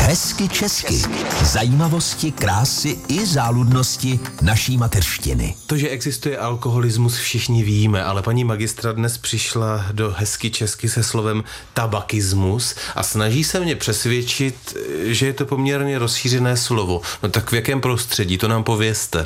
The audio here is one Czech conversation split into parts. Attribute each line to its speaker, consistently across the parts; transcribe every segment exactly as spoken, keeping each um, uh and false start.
Speaker 1: Hezky česky. Zajímavosti, krásy i záludnosti naší mateřštiny.
Speaker 2: To, že existuje alkoholismus, všichni víme, ale paní magistra dnes přišla do Hezky česky se slovem tabakismus a snaží se mě přesvědčit, že je to poměrně rozšířené slovo. No tak v jakém prostředí, to nám povězte.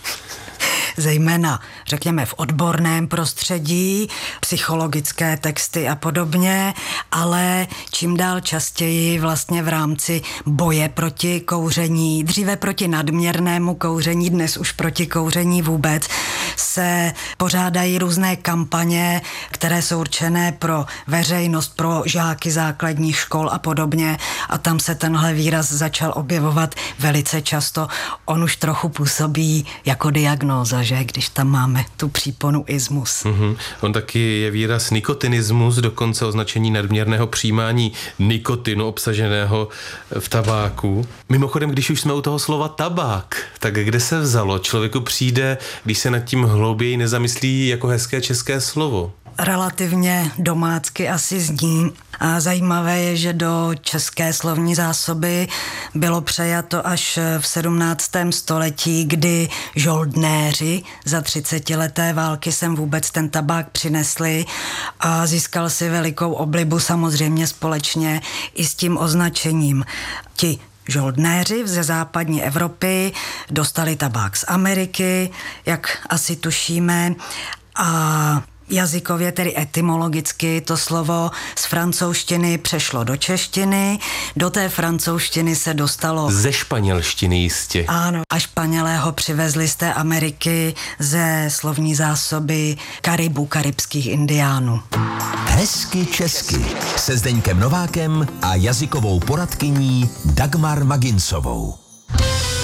Speaker 3: Zejména, řekněme, v odborném prostředí, psychologické texty a podobně, ale čím dál častěji vlastně v rámci boje proti kouření, dříve proti nadměrnému kouření, dnes už proti kouření vůbec, se pořádají různé kampaně, které jsou určené pro veřejnost, pro žáky základních škol a podobně, a tam se tenhle výraz začal objevovat velice často. On už trochu působí jako diagnóza, že, když tam máme tu příponu ismus.
Speaker 2: Mm-hmm. On taky je výraz nikotinismus, dokonce označení nadměrného přijímání nikotinu obsaženého v tabáku. Mimochodem, když už jsme u toho slova tabák, tak kde se vzalo? Člověku přijde, když se nad tím hlouběji nezamyslí, jako hezké české slovo.
Speaker 3: Relativně domácky asi zní. A zajímavé je, že do české slovní zásoby bylo přejato až v sedmnáctém století, kdy žoldnéři za třicetileté války sem vůbec ten tabák přinesli a získal si velikou oblibu samozřejmě společně i s tím označením. Ti žoldnéři ze západní Evropy dostali tabák z Ameriky, jak asi tušíme, a jazykově, tedy etymologicky, to slovo z francouzštiny přešlo do češtiny, do té francouzštiny se dostalo
Speaker 2: ze španělštiny jistě.
Speaker 3: Ano, a Španělé ho přivezli z té Ameriky ze slovní zásoby Karibů, karibských indiánů.
Speaker 1: Hezky česky se Zdeňkem Novákem a jazykovou poradkyní Dagmar Maginsovou.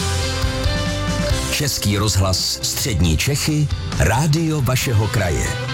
Speaker 1: Český rozhlas Střední Čechy, rádio vašeho kraje.